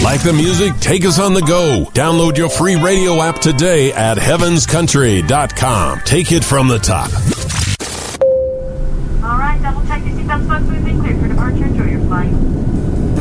Like the music? Take us on the go. Download your free radio app today at heavenscountry.com. Take it from the top.